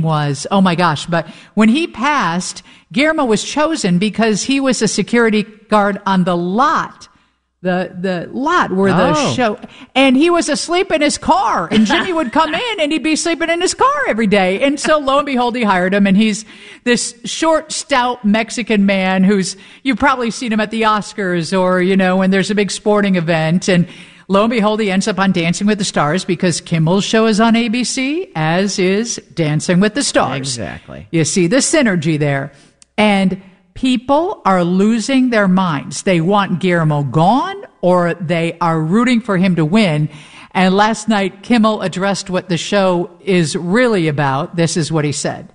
name was. Oh my gosh. But when he passed, Guillermo was chosen because he was a security guard on the lot. The lot where the show, and he was asleep in his car, and Jimmy would come in and he'd be sleeping in his car every day. And so lo and behold, he hired him, and he's this short, stout Mexican man you've probably seen him at the Oscars or, when there's a big sporting event. And lo and behold, he ends up on Dancing with the Stars because Kimmel's show is on ABC, as is Dancing with the Stars. Exactly. You see the synergy there. And people are losing their minds. They want Guillermo gone, or they are rooting for him to win. And last night, Kimmel addressed what the show is really about. This is what he said.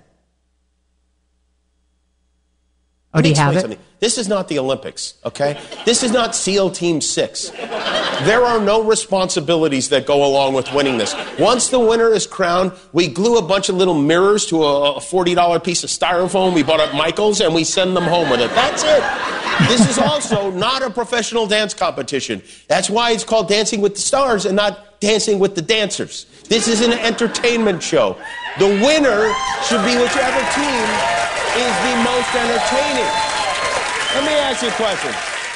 Oh, do you have it? Something. This is not the Olympics, okay? This is not SEAL Team 6. There are no responsibilities that go along with winning this. Once the winner is crowned, we glue a bunch of little mirrors to a $40 piece of styrofoam we bought at Michael's, and we send them home with it. That's it. This is also not a professional dance competition. That's why it's called Dancing with the Stars and not Dancing with the Dancers. This is an entertainment show. The winner should be whichever team is the most entertaining. Let me ask you a question.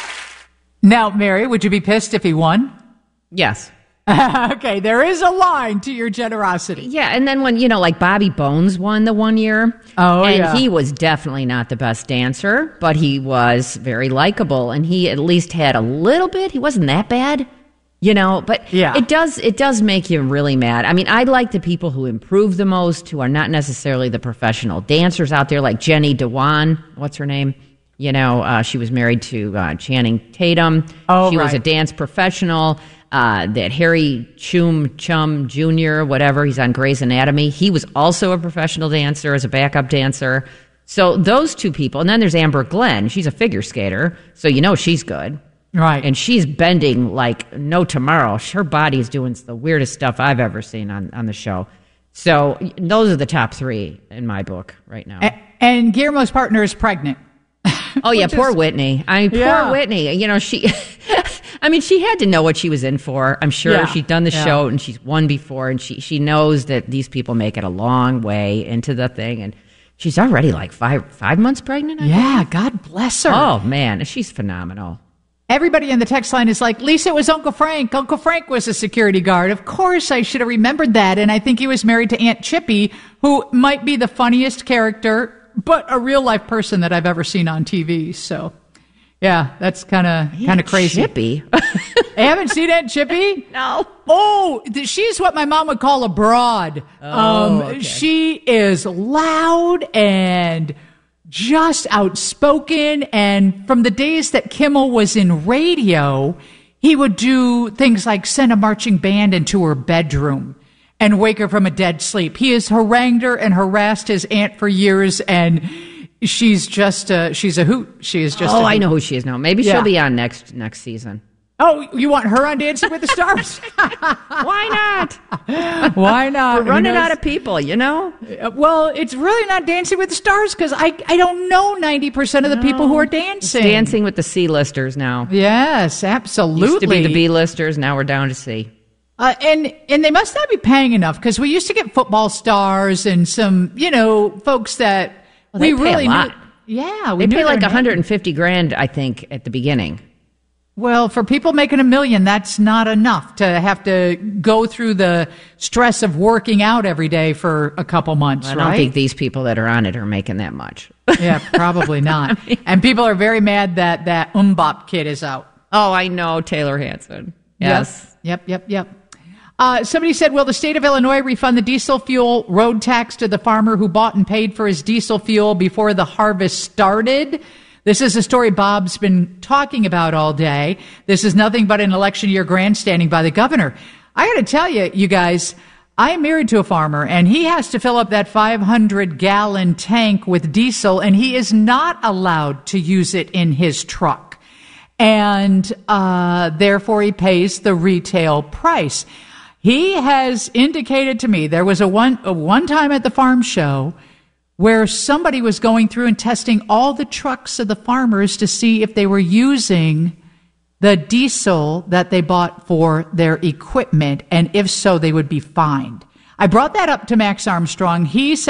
Now, Mary, would you be pissed if he won? Yes. Okay, there is a line to your generosity. Yeah, and then when, like Bobby Bones won the one year. Oh, and yeah. he was definitely not the best dancer, but he was very likable, and he at least had a little bit. He wasn't that bad, but yeah. It does make you really mad. I mean, I like the people who improve the most, who are not necessarily the professional dancers out there, like Jenny Dewan. What's her name? She was married to Channing Tatum. She was a dance professional. That Harry Chum Jr., whatever, he's on Grey's Anatomy. He was also a professional dancer as a backup dancer. So those two people. And then there's Amber Glenn. She's a figure skater. So she's good. Right. And she's bending like no tomorrow. Her body is doing the weirdest stuff I've ever seen on the show. So those are the top three in my book right now. And Guillermo's partner is pregnant. Oh, yeah, poor Whitney. Poor Whitney. She had to know what she was in for. I'm sure she'd done the show and she's won before, and she knows that these people make it a long way into the thing, and she's already like five months pregnant. I think. God bless her. Oh, man, she's phenomenal. Everybody in the text line is like, Lisa, it was Uncle Frank. Uncle Frank was a security guard. Of course, I should have remembered that. And I think he was married to Aunt Chippy, who might be the funniest character, but a real life person that I've ever seen on TV. So, yeah, that's kind of crazy. Chippy? I haven't seen Aunt Chippy? No. Oh, she's what my mom would call a broad. Okay. She is loud and just outspoken. And from the days that Kimmel was in radio, he would do things like send a marching band into her bedroom and wake her from a dead sleep. He has harangued her and harassed his aunt for years, and she's she's a hoot. She is just. Oh, I know who she is now. Maybe she'll be on next season. Oh, you want her on Dancing with the Stars? Why not? Why not? We're running out of people, Well, it's really not Dancing with the Stars because I don't know 90% of the people who are dancing. It's Dancing with the C-listers now. Yes, absolutely. Used to be the B-listers. Now we're down to C. And they must not be paying enough because we used to get football stars and some, folks that we really knew. Yeah, they pay like $150,000, I think, at the beginning. Well, for people making $1 million, that's not enough to have to go through the stress of working out every day for a couple months, I don't think these people that are on it are making that much. Yeah, probably not. And people are very mad that Mbop kid is out. Oh, I know, Taylor Hanson. Yes. Yep. Somebody said, will the state of Illinois refund the diesel fuel road tax to the farmer who bought and paid for his diesel fuel before the harvest started? This is a story Bob's been talking about all day. This is nothing but an election year grandstanding by the governor. I got to tell you guys, I am married to a farmer, and he has to fill up that 500-gallon tank with diesel, and he is not allowed to use it in his truck. And therefore, he pays the retail price. He has indicated to me there was a one time at the farm show where somebody was going through and testing all the trucks of the farmers to see if they were using the diesel that they bought for their equipment, and if so, they would be fined. I brought that up to Max Armstrong. He said